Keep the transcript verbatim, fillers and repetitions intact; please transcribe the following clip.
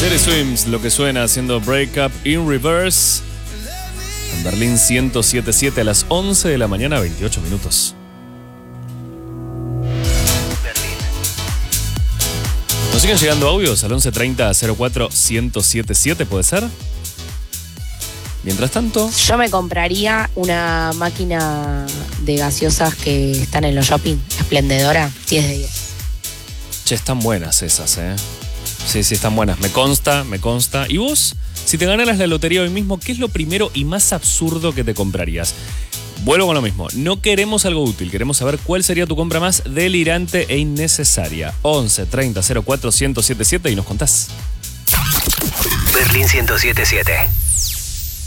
Teddy Swims, lo que suena haciendo Break Up in Reverse. En Berlín ciento siete punto siete a las once de la mañana, veintiocho minutos. Nos siguen llegando audios al once treinta cero cuatro ciento setenta y siete, ¿puede ser? Mientras tanto... Yo me compraría una máquina de gaseosas que están en los shopping, Esplendedora, diez de diez. Che, están buenas esas, ¿eh? Sí, sí, están buenas. Me consta, me consta. ¿Y vos? Si te ganaras la lotería hoy mismo, ¿qué es lo primero y más absurdo que te comprarías? Vuelvo con lo mismo. No queremos algo útil. Queremos saber cuál sería tu compra más delirante e innecesaria. once treinta cero cuatro ciento setenta y siete y nos contás. Berlín ciento siete punto siete.